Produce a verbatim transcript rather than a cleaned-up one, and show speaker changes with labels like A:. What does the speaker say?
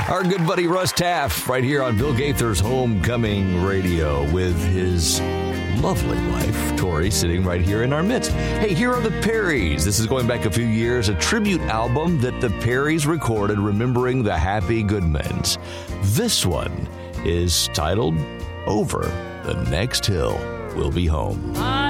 A: Our good buddy Russ Taff right here on Bill Gaither's Homecoming Radio with his lovely wife, Tori, sitting right here in our midst. Hey, here are the Perrys. This is going back a few years, a tribute album that the Perrys recorded remembering the Happy Goodmans. This one is titled Over the Next Hill We'll Be Home.